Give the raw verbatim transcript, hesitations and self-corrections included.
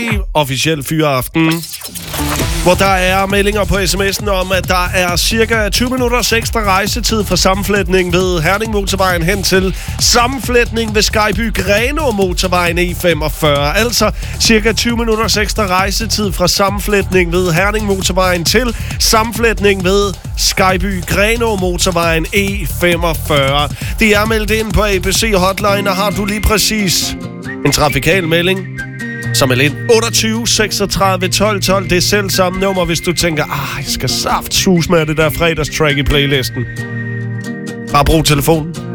officiel fyreaften, hvor der er meldinger på sms'en om, at der er cirka tyve minutters ekstra rejsetid fra sammenflætning ved Herning Motorvejen hen til sammenflætning ved Skyby Grenaa Motorvejen E femogfyrre. Altså cirka tyve minutters ekstra rejsetid fra sammenflætning ved Herning Motorvejen til sammenflætning ved Skyby Grenaa Motorvejen E femogfyrre. Det er meldt ind på A B C Hotline, og har du lige præcis en trafikal melding, som er lidt otteogtyve seksogtredive tolv tolv. Det er selv samme nummer, hvis du tænker, ah, jeg skal saftsus med det der fredagstrack i playlisten. Bare brug telefonen.